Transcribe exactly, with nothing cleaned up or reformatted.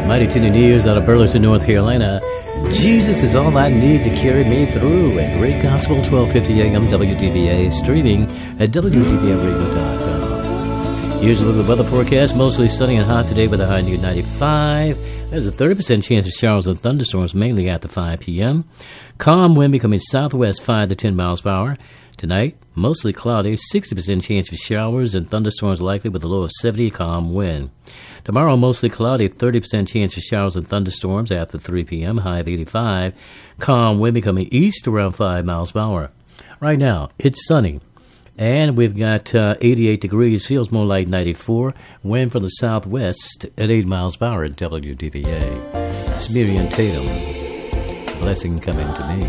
Mighty Tending Ears out of Burlington, North Carolina. Jesus is all I need to carry me through. At Great Gospel, twelve fifty a.m. W D V A, streaming at W D V A radio dot com. Here's a little weather forecast. Mostly sunny and hot today with a high near ninety-five. There's a thirty percent chance of showers and thunderstorms, mainly after five p.m. Calm wind becoming southwest five to ten miles per hour. Tonight, mostly cloudy, sixty percent chance of showers and thunderstorms likely with a low of seventy, calm wind. Tomorrow, mostly cloudy, thirty percent chance of showers and thunderstorms after three p.m., high of eighty-five. Calm wind becoming east around five miles per hour. Right now, it's sunny, and we've got uh, eighty-eight degrees, feels more like ninety-four. Wind from the southwest at eight miles per hour at W D V A. It's Miriam Tatum. Blessing coming to me.